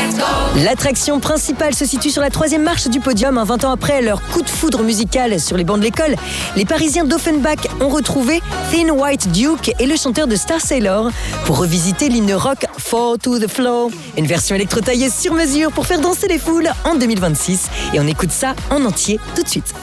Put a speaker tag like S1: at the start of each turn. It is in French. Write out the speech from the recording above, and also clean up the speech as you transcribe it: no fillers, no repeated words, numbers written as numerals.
S1: L'attraction principale se situe sur la 3e marche du podium. 20 ans après leur coup de foudre musical sur les bancs de l'école, les Parisiens d'Offenbach ont retrouvé Thin White Duke et le chanteur de Star Sailor pour revisiter l'hymne rock Fall to the Floor, une version électro-taillée sur mesure pour faire danser les foules en 2026. Et on écoute ça en entier tout de suite.